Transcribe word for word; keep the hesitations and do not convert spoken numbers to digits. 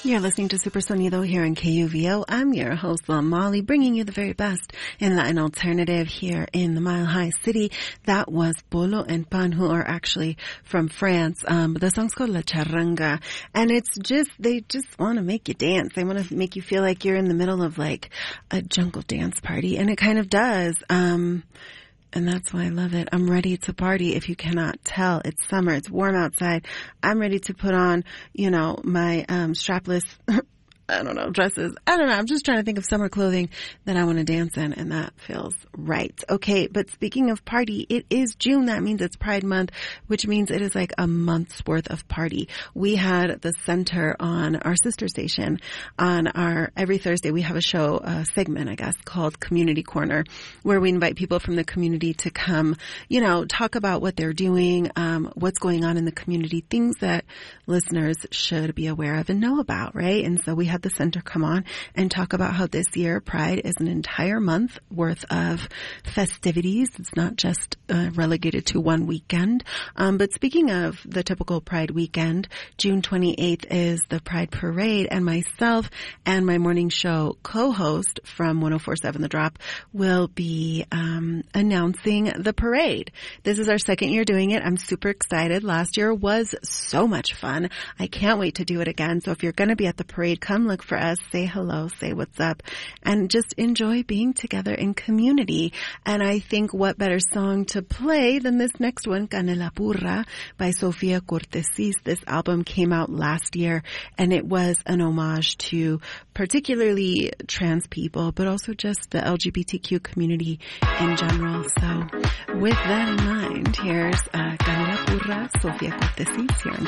You're listening to Super Sonido here in K U V O. I'm your host, La Molly, bringing you the very best in Latin alternative here in the Mile High City. That was Bolo and Pan, who are actually from France. Um, the song's called La Charanga, and it's just, they just want to make you dance. They want to make you feel like you're in the middle of like a jungle dance party, and it kind of does. Um, And that's why I love it. I'm ready to party. If you cannot tell, it's summer. It's warm outside. I'm ready to put on, you know, my um strapless, I don't know, dresses. I don't know. I'm just trying to think of summer clothing that I want to dance in, and that feels right. Okay, but speaking of party, it is June. That means it's Pride Month, which means it is like a month's worth of party. We had the center on our sister station on our, every Thursday we have a show, a segment, I guess, called Community Corner, where we invite people from the community to come, you know, talk about what they're doing, um, what's going on in the community, things that listeners should be aware of and know about, right? And so we had the center come on and talk about how this year Pride is an entire month worth of festivities. It's not just uh, relegated to one weekend. Um, but speaking of the typical Pride weekend, June twenty-eighth is the Pride Parade, and myself and my morning show co-host from one oh four point seven The Drop will be um, announcing the parade. This is our second year doing it. I'm super excited. Last year was so much fun. I can't wait to do it again. So if you're going to be at the parade, come look for us, say hello, say what's up, and just enjoy being together in community. And I think what better song to play than this next one, Canela Purra by Sofia Cortesis. This album came out last year, and it was an homage to particularly trans people, but also just the L G B T Q community in general. So with that in mind, here's uh, Canela Purra, Sofia Cortesis here on